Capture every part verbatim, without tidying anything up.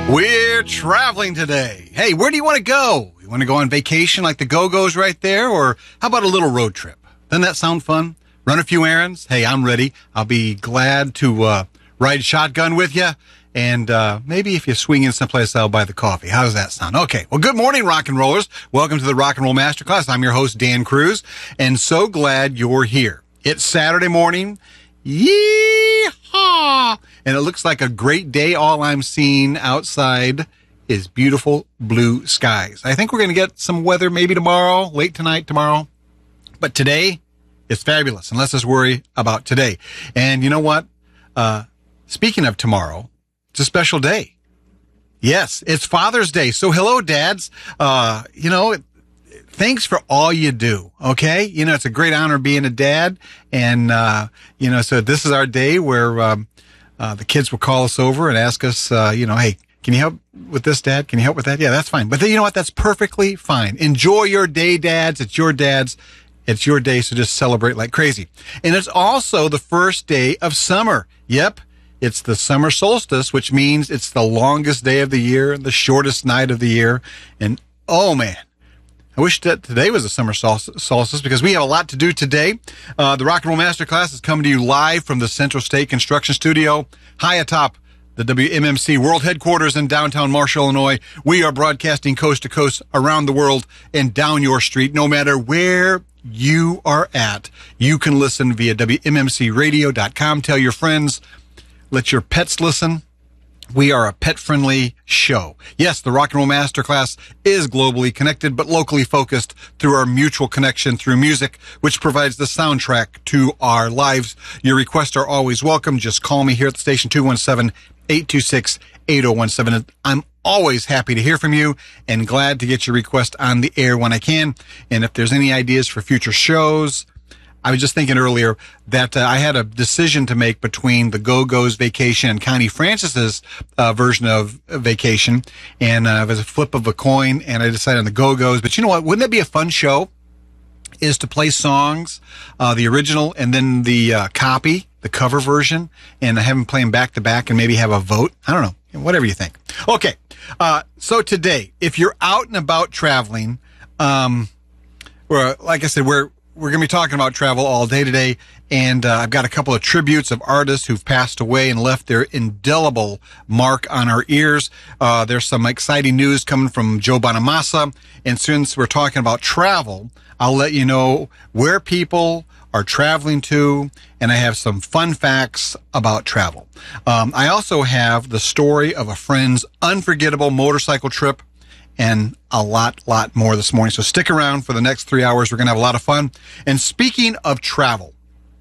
We're traveling today. Hey, where do you want to go? You want to go on vacation like the Go-Go's right there? Or how about a little road trip? Doesn't that sound fun? Run a few errands? Hey, I'm ready. I'll be glad to uh, ride shotgun with you. And uh, maybe if you swing in someplace, I'll buy the coffee. How does that sound? Okay. Well, good morning, rock and rollers. Welcome to the Rock and Roll Masterclass. I'm your host, Dan Cruz, and so glad you're here. It's Saturday morning. Yee-haw! And it looks like a great day. All I'm seeing outside is beautiful blue skies. I think we're going to get some weather maybe tomorrow, late tonight, tomorrow. But today, it's fabulous, and let's just worry about today. And you know what? Uh, speaking of tomorrow, it's a special day. Yes, it's Father's Day. So hello, dads. Uh, you know, thanks for all you do. Okay. You know, it's a great honor being a dad. And, uh, you know, so this is our day where, um, uh, the kids will call us over and ask us, uh, you know, hey, can you help with this, Dad? Can you help with that? Yeah, that's fine. But then, you know what? That's perfectly fine. Enjoy your day, dads. It's your dad's. It's your day. So just celebrate like crazy. And it's also the first day of summer. Yep. It's the summer solstice, which means it's the longest day of the year, the shortest night of the year. And oh man, I wish that today was a summer solstice because we have a lot to do today. Uh, the Rock and Roll Masterclass is coming to you live from the Central State Construction Studio, high atop the W M M C World Headquarters in downtown Marshall, Illinois. We are broadcasting coast to coast around the world and down your street. No matter where you are at, you can listen via W M M C radio dot com. Tell your friends. Let your pets listen. We are a pet-friendly show. Yes, the Rock and Roll Masterclass is globally connected, but locally focused through our mutual connection through music, which provides the soundtrack to our lives. Your requests are always welcome. Just call me here at the station, two one seven, eight two six, eight zero one seven. I'm always happy to hear from you and glad to get your request on the air when I can. And if there's any ideas for future shows, I was just thinking earlier that uh, I had a decision to make between the Go-Go's Vacation and Connie Francis's uh, version of Vacation. And uh, it was a flip of a coin, and I decided on the Go-Go's. But you know what? Wouldn't that be a fun show? Is to play songs, uh, the original, and then the uh, copy, the cover version, and have them play them back to back and maybe have a vote. I don't know. Whatever you think. Okay. Uh, so today, if you're out and about traveling, um, or like I said, we're We're going to be talking about travel all day today, and uh, I've got a couple of tributes of artists who've passed away and left their indelible mark on our ears. Uh, there's some exciting news coming from Joe Bonamassa, and since we're talking about travel, I'll let you know where people are traveling to, and I have some fun facts about travel. Um, I also have the story of a friend's unforgettable motorcycle trip, and a lot, lot more this morning. So stick around for the next three hours. We're going to have a lot of fun. And speaking of travel,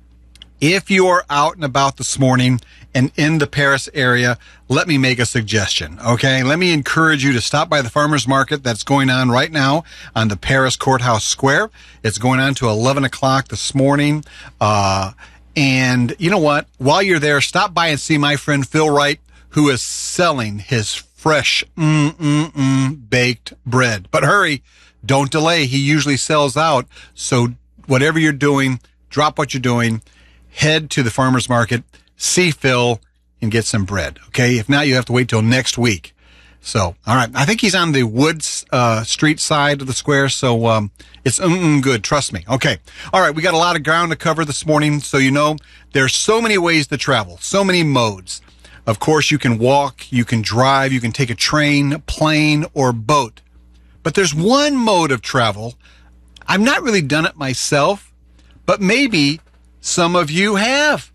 if you're out and about this morning and in the Paris area, let me make a suggestion, okay? Let me encourage you to stop by the farmer's market that's going on right now on the Paris Courthouse Square. It's going on to eleven o'clock this morning. Uh, and you know what? While you're there, stop by and see my friend Phil Wright, who is selling his fresh, mm-mm-mm baked bread. But hurry, don't delay. He usually sells out. So whatever you're doing, drop what you're doing, head to the farmer's market, see Phil, and get some bread. Okay? If not, you have to wait till next week. So, all right. I think he's on the Woods uh, Street side of the square. So um, it's mm-mm good. Trust me. Okay. All right. We got a lot of ground to cover this morning. So you know, there's so many ways to travel, so many modes. Of course, you can walk, you can drive, you can take a train, plane, or boat. But there's one mode of travel. I've not really done it myself, but maybe some of you have.